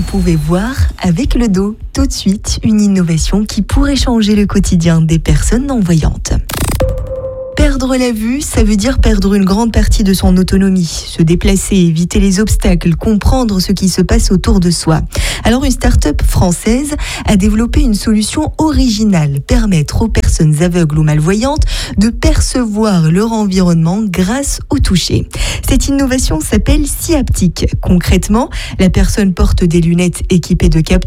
pouvez voir avec le dos. Tout de suite, une innovation qui pourrait changer le quotidien des personnes non-voyantes. Perdre la vue, ça veut dire perdre une grande partie de son autonomie, se déplacer, éviter les obstacles, comprendre ce qui se passe autour de soi. Alors une start-up française a développé une solution originale, permettre aux personnes aveugles ou malvoyantes de percevoir leur environnement grâce au toucher. Cette innovation s'appelle SeeHaptic. Concrètement, la personne porte des lunettes équipées de capteurs